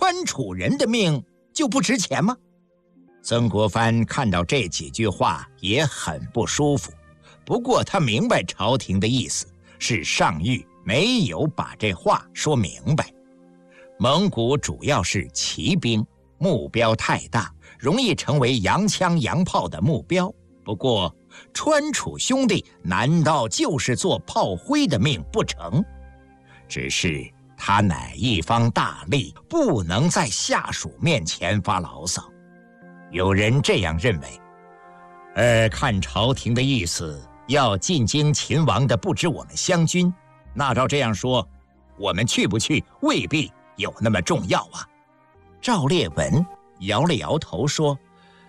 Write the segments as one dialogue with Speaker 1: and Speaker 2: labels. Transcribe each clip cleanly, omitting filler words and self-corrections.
Speaker 1: 川楚人的命就不值钱吗？曾国藩看到这几句话也很不舒服，不过他明白朝廷的意思，是上谕没有把这话说明白。蒙古主要是骑兵，目标太大，容易成为洋枪洋炮的目标。不过川楚兄弟难道就是做炮灰的命不成？只是他乃一方大吏，不能在下属面前发牢骚。有人这样认为，看朝廷的意思，要进京勤王的不止我们湘军，那照这样说，我们去不去未必有那么重要啊。赵烈文摇了摇头说，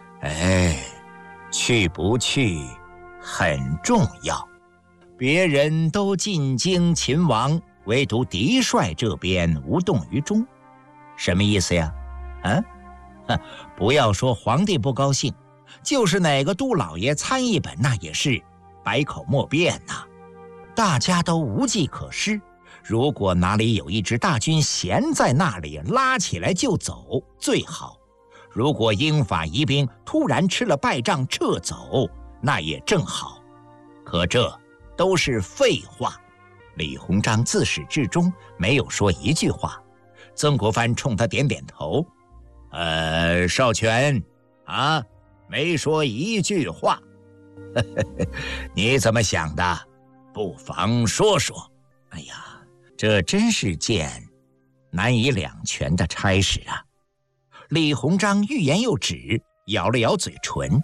Speaker 1: 去不去很重要，别人都进京勤王，唯独嫡帅这边无动于衷。什么意思呀？不要说皇帝不高兴，就是哪个都老爷参一本，那也是百口莫辩呐。大家都无计可施，如果哪里有一支大军闲在那里，拉起来就走最好。如果英法疑兵突然吃了败仗撤走，那也正好。可这都是废话。李鸿章自始至终没有说一句话。曾国藩冲他点点头，少荃啊，没说一句话。你怎么想的？不妨说说。哎呀，这真是件难以两全的差事啊。李鸿章欲言又止，咬了咬嘴唇。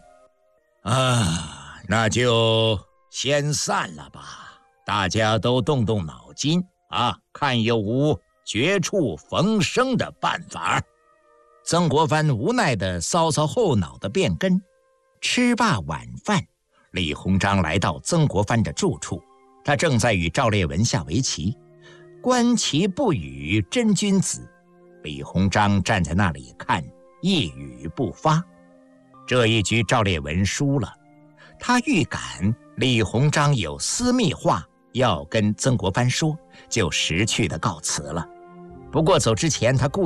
Speaker 1: 那就先散了吧，大家都动动脑筋啊，看有无绝处逢生的办法。曾国藩无奈地搔搔后脑的辫根。吃罢晚饭，李鸿章来到曾国藩的住处，他正在与赵烈文下围棋。观棋不语真君子，李鸿章站在那里看，一语不发。这一局赵烈文输了，他预感李鸿章有私密话要跟曾国藩说，就识趣地告辞了。不过走之前，他故意